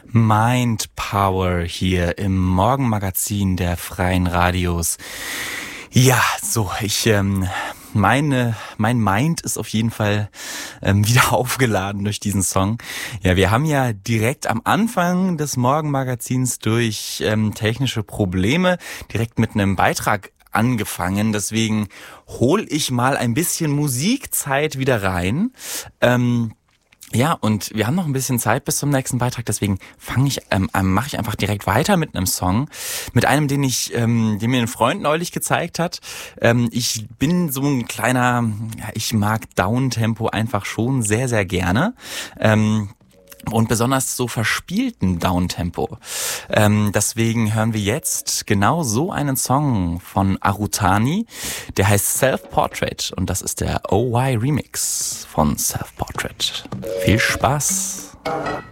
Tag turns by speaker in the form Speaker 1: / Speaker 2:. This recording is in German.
Speaker 1: Mind Power hier im Morgenmagazin der Freien Radios. Ja, so, mein Mind ist auf jeden Fall wieder aufgeladen durch diesen Song. Ja, wir haben ja direkt am Anfang des Morgenmagazins durch technische Probleme direkt mit einem Beitrag angefangen. Deswegen hole ich mal ein bisschen Musikzeit wieder rein. Ja, und wir haben noch ein bisschen Zeit bis zum nächsten Beitrag, deswegen mache ich einfach direkt weiter mit einem Song, mit einem, den mir ein Freund neulich gezeigt hat. Ich bin so ein kleiner, ich mag Downtempo einfach schon sehr, sehr gerne. Und besonders so verspielten Downtempo. Deswegen hören wir jetzt genau so einen Song von Arutani, der heißt Self Portrait und das ist der OY Remix von Self Portrait. Viel Spaß!